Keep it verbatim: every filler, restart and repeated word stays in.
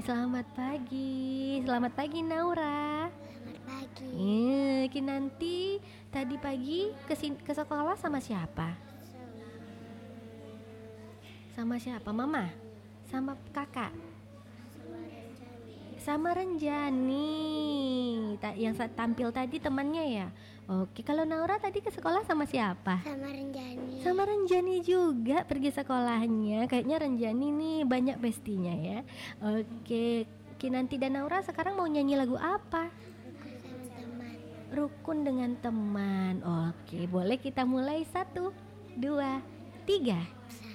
Selamat pagi. Selamat pagi Naura. Selamat pagi. Eh, Kinanti tadi pagi ke ke sekolah sama siapa? Sama siapa? Mama? Sama kakak? Sama Renjani. Ta- yang sa- tampil tadi temannya ya. Oke, kalau Naura tadi ke sekolah sama siapa? Sama Renjani. Sama Renjani juga pergi sekolahnya. Kayaknya Renjani nih banyak bestinya ya. Oke, Kinanti dan Naura sekarang mau nyanyi lagu apa? Rukun sama teman. Rukun dengan teman. Oke, boleh kita mulai satu, dua, tiga. Satu,